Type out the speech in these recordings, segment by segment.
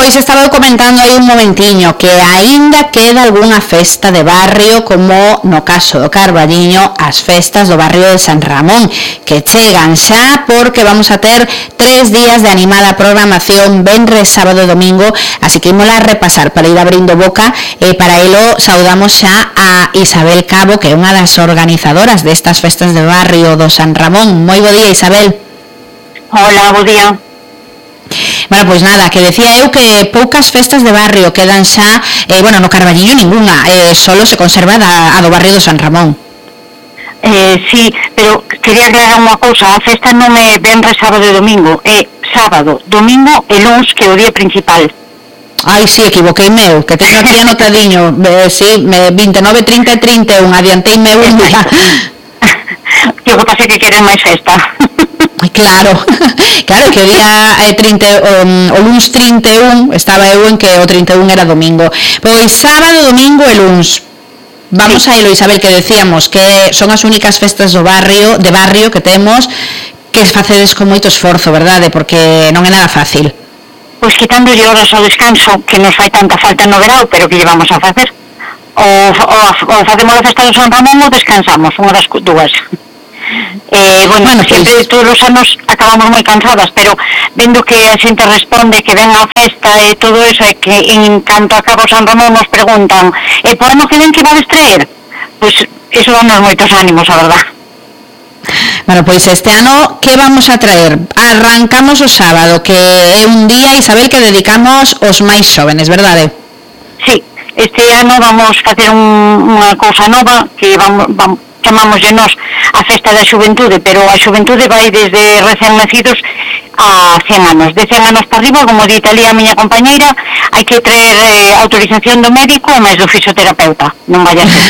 Pois estaba comentando aí un momentiño que aínda queda algunha festa de barrio, como no caso do Carballiño, as festas do barrio de San Ramón, que chegan xa porque vamos a ter 3 días de animada programación, venres, sábado e domingo, así que imos a repasar para ir abrindo boca, e para elo saudamos xa a Isabel Cabo, que é unha das organizadoras destas festas de barrio do San Ramón. Moi bo día, Isabel. Hola, bo día. Bueno, pois nada, que decía eu que poucas festas de barrio quedan xa, no Carballiño ninguna, solo se conserva a do barrio do San Ramón. Sí, pero quería aclarar unha cousa, a festa non é venres, sábado e domingo, é sábado, domingo e luns, que é o día principal. Ai, sí, equivoqueime eu, que teño aquí anotadiño, sí, 29, 30 e 31, adianteime un día. Que o que pasa é que queren máis festa. Claro, que o día 30, o luns 31 estaba eu en que o 31 era domingo. Pois sábado, domingo e luns. Vamos a elo, Isabel, que decíamos que son as únicas festas de barrio que temos, que facedes con moito esforzo, verdade? Porque non é nada fácil. Pois quitándolle horas ao descanso, que nos fai tanta falta no verao, pero que llevamos a facer. O facemos a festa do San Ramón ou descansamos, unha das dúas. Sempre todos os anos acabamos moi cansadas, pero vendo que a xente responde que ven a festa e todo eso, e que en canto acaba o San Ramón nos preguntan por ano que ven que vades traer? Pois iso danos moitos ánimos, a verdad. Bueno, pois este ano, que vamos a traer? Arrancamos o sábado, que é un día, Isabel, que dedicamos aos máis xóvenes, verdade? Sí, este ano vamos facer unha cousa nova, que chamámoslle nos a festa da xuventude, pero a xuventude vai desde recén nacidos a 100 anos. De 100 anos para arriba, como di Talía, a miña compañeira, hai que traer autorización do médico e máis do fisioterapeuta, non vai a ser.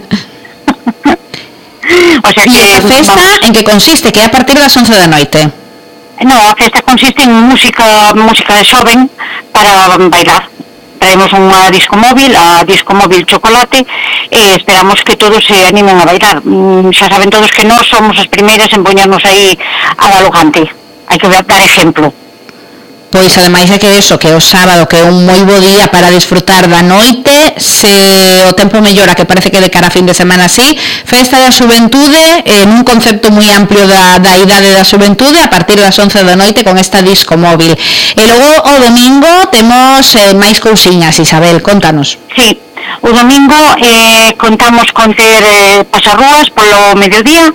O sea que a festa en que consiste? Que é a partir das 11 da noite? Non, a festa consiste en música de xoven para bailar. Traemos unha disco móvil, a disco móvil Chocolate, e esperamos que todos se animen a bailar. Xa saben todos que nós somos as primeiras en poñernos aí a galogante. Hai que dar exemplo. Pois ademais é que eso, que o sábado, que é un moi bo día para disfrutar da noite, se o tempo mellora, que parece que de cara a fin de semana así, festa da xuventude, nun concepto moi amplio da idade da xuventude, a partir das 11 da noite con esta disco móvil. E logo o domingo temos máis cousiñas, Isabel, contanos. Sí, o domingo contamos con ter pasarrúas polo mediodía,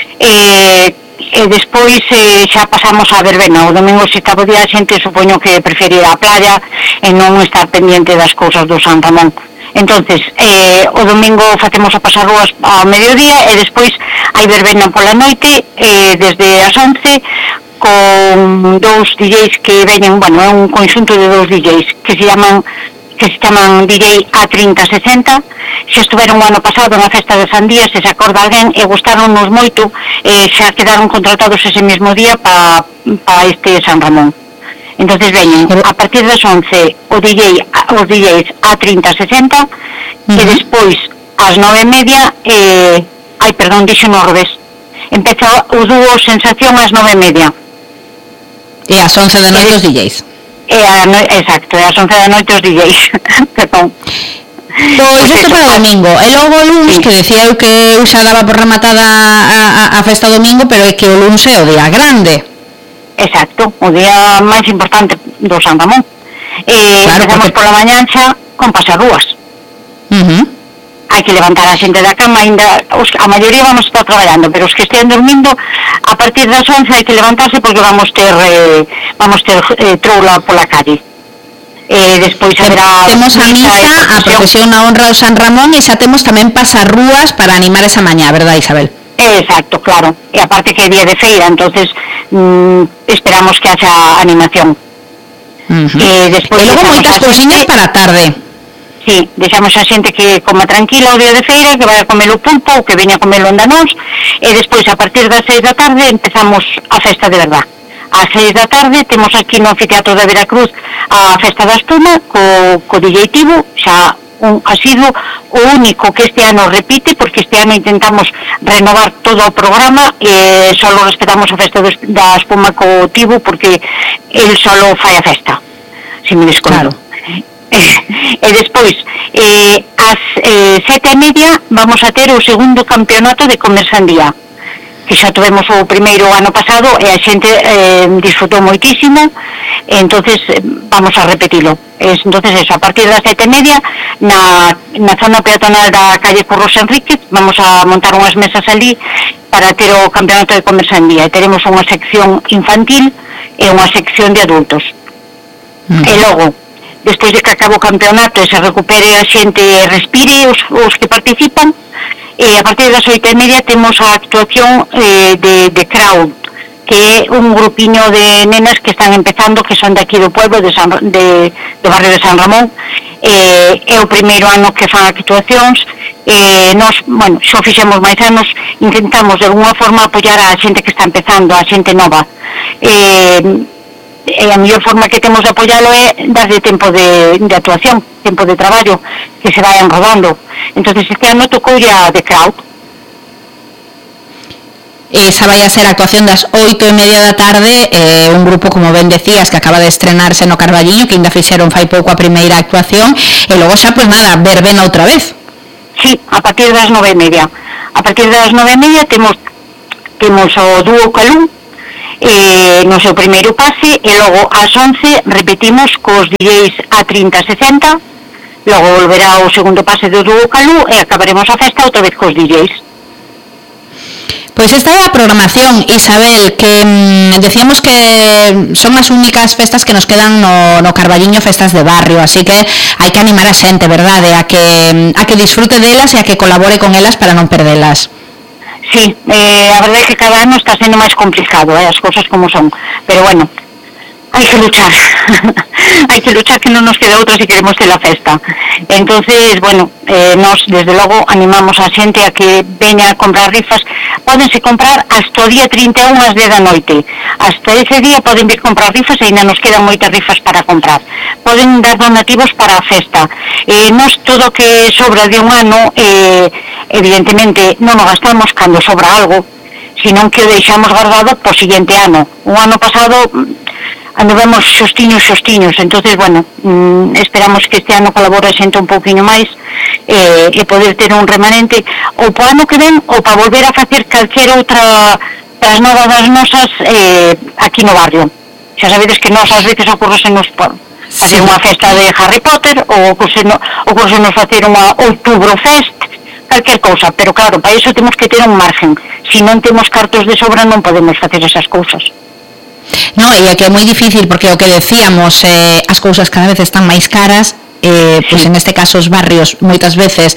e despois xa pasamos a verbena. O domingo, se está o día, a xente supoño que prefere ir á playa e non estar pendiente das cousas do San Ramón. Entonces, o domingo facemos a pasarrúas ao mediodía e despois hai verbena pola noite desde as 11 con dous DJs que veñen, é un conxunto de dous DJs que se chaman DJ A3060, xa estuveron o ano pasado na festa de Sandía, se acorda alguén, e gustaronnos moito, xa quedaron contratados ese mesmo día para este San Ramón. Entonces veñen a partir das 11 os DJs A3060, e despois ás 9:30, dixo no revés, empeza o dúo Sensación ás 9:30. E ás 11 da noite os DJs. Exacto, ás 11 da noite os DJs. Perdón. Pois isto para o domingo. E logo o luns, que decía eu que eu xa daba por rematada a festa domingo, pero é que o luns é o día grande. Exacto, o día máis importante do San Ramón. Empezamos pola mañan xa con pasarrúas. Hai que levantar a xente da cama, a maioría vamos a estar traballando, pero os que estean dormindo, a partir das 11 hai que levantarse porque vamos ter troula pola calle. Despois haberá... Temos a misa, a procesión na honra do San Ramón, e xa temos tamén pasarrúas para animar esa mañá, verdad, Isabel? Exacto, claro. E aparte que é día de feira, entonces esperamos que haxa animación. E logo moitas cousiñas para a tarde. Sí, deixamos a xente que coma tranquila o día de feira, que vai a comer o pulpo ou que veña a comer o andanós, e despois a partir das 6 da tarde empezamos a festa de verdad. Ás 6 da tarde temos aquí no anfiteatro da Veracruz a festa da espuma co DJ Tivo, xa ha sido o único que este ano repite, porque este ano intentamos renovar todo o programa e só respetamos a festa da espuma co Tivo porque el solo fai a festa, se me desconto. Claro. E despois, ás 7:30 vamos a ter o segundo campeonato de comer sandía, que xa tivemos o primeiro ano pasado e a xente disfrutou moitísimo, entonces vamos a repetilo. Entonces eso, a partir das 7:30 na zona peatonal da calle Curros Enríquez vamos a montar unhas mesas ali para ter o campeonato de comer sandía, e teremos unha sección infantil e unha sección de adultos. E logo, despois de que acabe o campeonato e se recupere a xente e respire os que participan, a partir das 8:30 temos a actuación de crowd, que é un grupiño de nenas que están empezando, que son de aquí do pueblo, do barrio de San Ramón. É o primeiro ano que fan actuacións. Nos, bueno, xo fixemos máis anos, intentamos de alguna forma apoiar a xente que está empezando, a xente nova. E a mellor forma que temos de apoialo é darlle tempo de actuación, tempo de traballo, que se vayan rodando. Entonces este ano tocou ya de crowd. Esa vai a ser a actuación das 8:30 da tarde, un grupo, como ben decías, que acaba de estrenarse no Carballiño, que ainda fixeron fai pouco a primeira actuación, e logo xa, pues nada, verbena outra vez. Sí, a partir das 9:30. A partir das 9:30 temos o dúo Calú, no seu primeiro pase, e logo ás 11 repetimos cos DJs A30-60, logo volverá o segundo pase do dúo Calú e acabaremos a festa outra vez cos DJs. Pois esta é a programación, Isabel, que decíamos que son as únicas festas que nos quedan no Carballiño, festas de barrio, así que hai que animar a xente, verdade, a que disfrute delas e a que colabore con elas para non perdelas. Sí, a verdade é que cada ano está sendo máis complicado, as cousas como son, pero bueno, hai que luchar, hai que luchar, que non nos queda outra se queremos ter a festa. Entonces, bueno, nos desde logo animamos a xente a que veña a comprar rifas. Pódense comprar hasta o día 31 ás 10 da noite. Hasta ese día poden vir comprar rifas e ainda nos quedan moitas rifas para comprar. Poden dar donativos para a festa. Nos todo o que sobra de un ano, evidentemente non o gastamos cando sobra algo, senón que o deixamos guardado po seguinte ano. O ano pasado anduvemos xostiños, entonces, bueno, esperamos que este ano colabore a xente un pouquinho máis e poder ter un remanente ou po ano que ven ou para volver a facer calquera outra trasnada das nosas aquí no barrio. Xa sabedes que nós ás veces ocorresenos facer unha festa de Harry Potter ou ocorresenos facer unha Oktoberfest, calquer cousa, pero claro, para iso temos que ter un margen. Se non temos cartos de sobra non podemos facer esas cousas. No, e é que é moi difícil, porque o que decíamos, as cousas cada vez están máis caras, pois en este caso os barrios moitas veces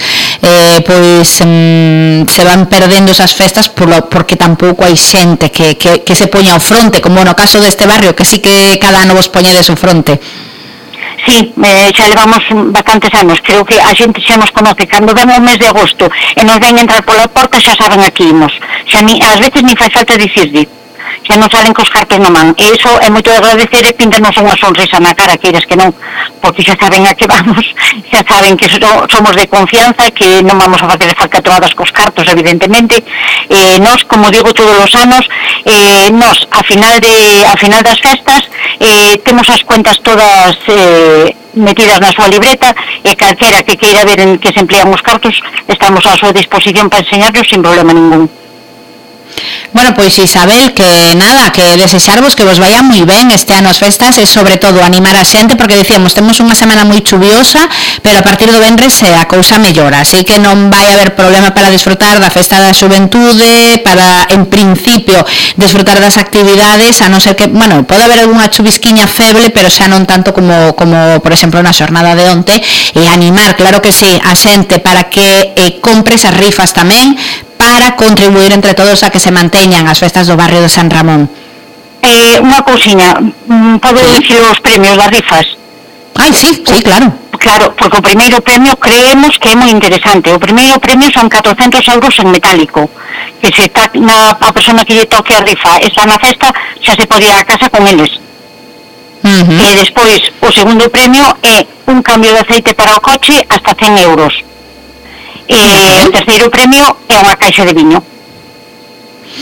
se van perdendo esas festas porque tampouco hai xente que se poña ao fronte, como no caso deste barrio, que sí que cada ano vos poñedes ao fronte. Sí, xa levamos bastantes anos, creo que a xente xa nos conoce, cando ven o mes de agosto e nos ven entrar pola porta xa saben a que imos, xa ás veces ni fai falta dicirle, xa non salen cos cartos na man, e iso é moito de agradecer e pintarnos unha sonrisa na cara, queiras que non, porque xa saben a que vamos, xa saben que somos de confianza, que non vamos a facer falcatruadas cos cartos, evidentemente. Nos, como digo todos os anos, nos, a final das festas, temos as cuentas todas metidas na súa libreta, e calquera que queira ver en que se emplean os cartos, estamos á súa disposición para enseñarlos sin problema ningún. Bueno, pois Isabel, que nada, que desexarvos que vos vaya moi ben este ano as festas e sobre todo animar a xente, porque dicíamos, temos unha semana moi chuviosa, pero a partir do venres a cousa mellora, así que non vai haber problema para disfrutar da festa da xuventude, para, en principio, disfrutar das actividades, a non ser que, bueno, pode haber algunha chuvisquiña feble, pero xa non tanto como por exemplo, na xornada de onte, e animar, claro que sí, a xente para que compre esas rifas tamén, para contribuir entre todos a que se manteñan as festas do barrio de San Ramón. Unha cousiña, podo dicir os premios das rifas? Ai, sí, claro. Claro, porque o primeiro premio creemos que é moi interesante. O primeiro premio son 400 euros en metálico, que se está a persona que lle toque a rifa está na festa, xa se pode ir a casa con eles. E despois, o segundo premio é un cambio de aceite para o coche hasta 100 euros. E o terceiro premio é unha caixa de viño.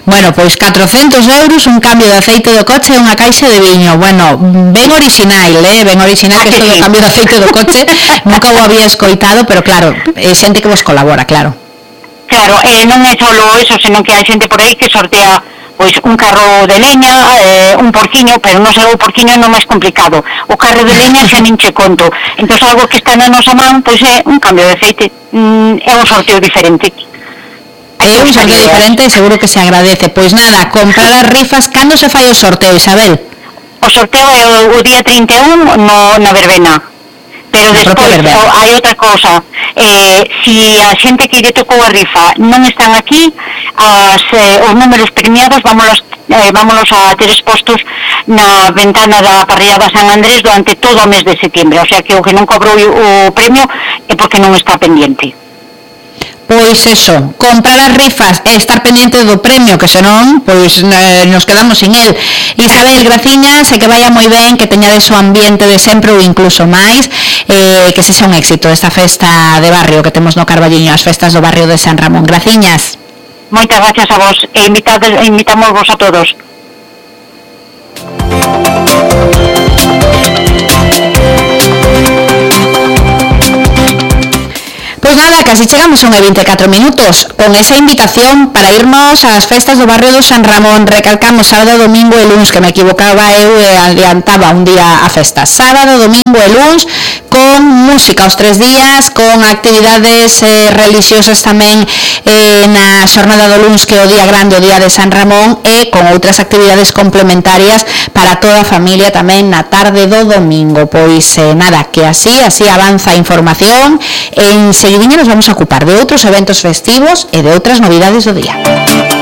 Bueno, pois 400 euros, un cambio de aceite do coche e unha caixa de viño. Bueno, ben original, ben original que isto do cambio de aceite do coche. Nunca o había escoitado, pero claro, é xente que vos colabora, claro. Claro, non é só eso, senón que hai xente por aí que sortea pois un carro de leña, un porquiño, pero non sei o porquiño non máis complicado. O carro de leña xa nin che conto. Entón, algo que está na nosa man, pois é un cambio de aceite, é un sorteo diferente. É un sorteo diferente e seguro que se agradece. Pois nada, comprar as rifas, cando se fai o sorteo, Isabel? O sorteo é o día 31 na verbena. Pero despois hai outra cousa, si a xente que lle tocou a rifa non están aquí, os números premiados vámonos a ter expostos na ventana da parrillada San Andrés durante todo o mes de setembro, o sea que o que non cobrou o premio é porque non está pendiente. Pois eso, comprar as rifas e estar pendiente do premio, que senón, pois nos quedamos sin el. Isabel, graciñas, e que vaya moi ben, que teñades o ambiente de sempre ou incluso máis, que sexa un éxito esta festa de barrio que temos no Carballiño, as festas do barrio de San Ramón. Graciñas. Moitas gracias a vos e invitamos vos a todos. Pois nada, casi chegamos a 24 minutos con esa invitación para irnos ás festas do barrio do San Ramón. Recalcamos sábado, domingo e luns, que me equivocaba eu e adiantaba un día a festa. Sábado, domingo e luns, con música os 3 días, con actividades religiosas tamén na xornada do luns, que é o día grande, o día de San Ramón, e con outras actividades complementarias para toda a familia tamén na tarde do domingo. Pois nada, que así avanza a información. En seguidinho nos vamos a ocupar de outros eventos festivos e de outras novidades do día.